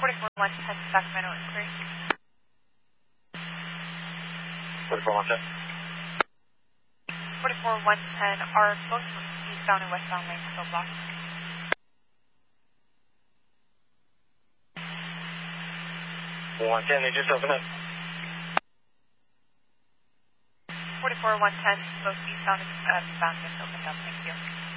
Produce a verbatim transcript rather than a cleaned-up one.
forty-four one ten Sacramento inquiry. forty-four one ten. forty-four one ten are both eastbound and westbound lanes still blocked? one ten, they just opened up. forty-four one ten, both eastbound and westbound just opened up. Thank you.